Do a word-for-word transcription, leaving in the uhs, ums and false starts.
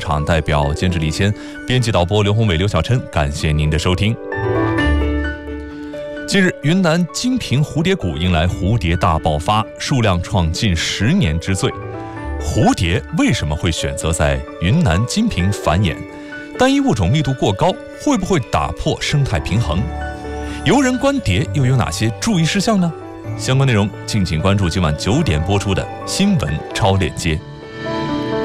场代表监制李谦，编辑导播刘宏伟、刘小琛，感谢您的收听。近日，云南金平蝴蝶谷迎来蝴蝶大爆发，数量创近十年之最。蝴蝶为什么会选择在云南金平繁衍？单一物种密度过高，会不会打破生态平衡？游人观蝶又有哪些注意事项呢？相关内容敬请关注今晚九点播出的新闻超链接。